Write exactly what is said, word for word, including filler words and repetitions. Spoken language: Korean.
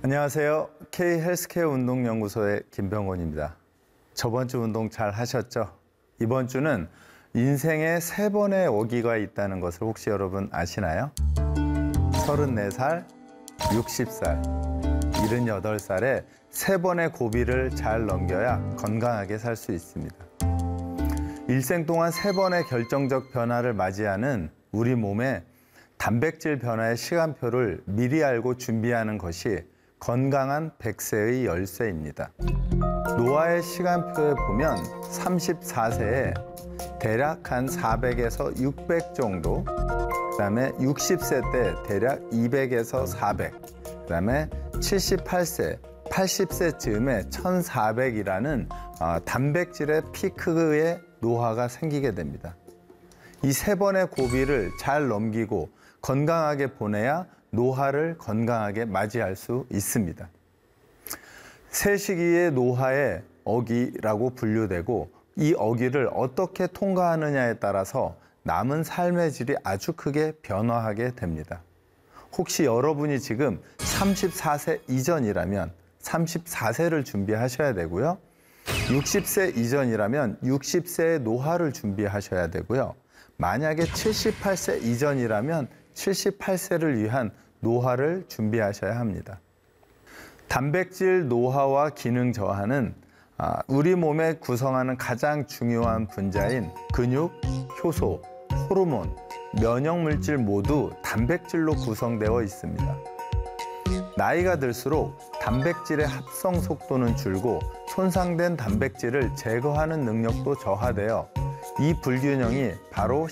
안녕하세요. K 헬스케어 운동연구소의 김병곤입니다. 저번 주 운동 잘 하셨죠? 이번 주는 인생에 세 번의 오기가 있다는 것을 혹시 여러분 아시나요? 서른네 살, 육십 살, 일흔여덟 살에 세 번의 고비를 잘 넘겨야 건강하게 살 수 있습니다. 일생 동안 세 번의 결정적 변화를 맞이하는 우리 몸의 단백질 변화의 시간표를 미리 알고 준비하는 것이 건강한 백 세의 열쇠입니다. 노화의 시간표에 보면 삼십사 세에 대략 한 사백에서 육백 정도, 그 다음에 육십 세 때 대략 이백에서 사백, 그 다음에 칠십팔 세, 팔십 세쯤에 천사백이라는 단백질의 피크의 노화가 생기게 됩니다. 이 세 번의 고비를 잘 넘기고 건강하게 보내야 노화를 건강하게 맞이할 수 있습니다. 세 시기의 노화의 어기라고 분류되고 이 어기를 어떻게 통과하느냐에 따라서 남은 삶의 질이 아주 크게 변화하게 됩니다. 혹시 여러분이 지금 삼십사 세 이전이라면 삼십사 세를 준비하셔야 되고요. 육십 세 이전이라면 육십 세의 노화를 준비하셔야 되고요. 만약에 칠십팔 세 이전이라면 칠십팔 세를 위한 노화를 준비하셔야 합니다. 단백질 노화와 기능 저하는 우리 몸에 구성하는 가장 중요한 분자인 근육, 효소, 호르몬, 면역물질 모두 단백질로 구성되어 있습니다. 나이가 들수록 단백질의 합성 속도는 줄고 손상된 단백질을 제거하는 능력도 저하되어 이 불균형이 바로